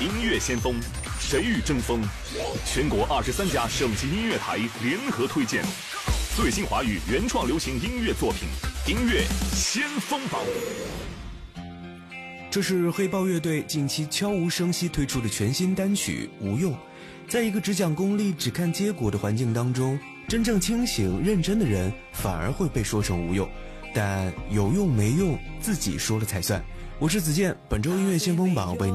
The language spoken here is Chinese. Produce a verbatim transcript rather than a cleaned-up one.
音乐先锋，谁与争锋？全国二十三家省级音乐台联合推荐最新华语原创流行音乐作品《音乐先锋榜》。 这是黑豹乐队近期悄无声息推出的全新单曲《无用》。在一个只讲功利、只看结果的环境当中，真正清醒认真的人反而会被说成无用，但有用没用自己说了才算。我是子健，本周音乐先锋榜为